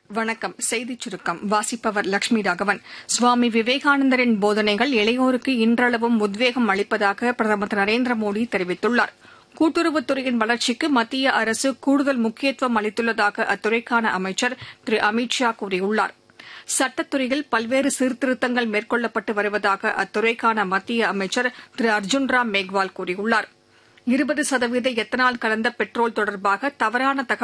வணக்கம். செய்திச் சுருக்கம் வாசிப்பவர் லட்சுமி ராகவன். சுவாமி விவேகானந்தரின் போதனைகள் இளையோருக்கு இன்றளவும் உத்வேகம் அளிப்பதாக பிரதமர் திரு நரேந்திர மோடி தெரிவித்துள்ளார். கூட்டுறவுத்துறையின் வளர்ச்சிக்கு மத்திய அரசு கூடுதல் முக்கியத்துவம் அளித்துள்ளதாக அத்துறைக்கான அமைச்சர் திரு அமித் ஷா கூறியுள்ளார். சட்டத்துறையில் பல்வேறு சீர்திருத்தங்கள் மேற்கொள்ளப்பட்டு வருவதாக அத்துறைக்கான மத்திய அமைச்சர் திரு அர்ஜுன் ராம் மேக்வால் கூறியுள்ளார். 20% எத்தனால் கலந்த பெட்ரோல் தொடர்பாக தவறான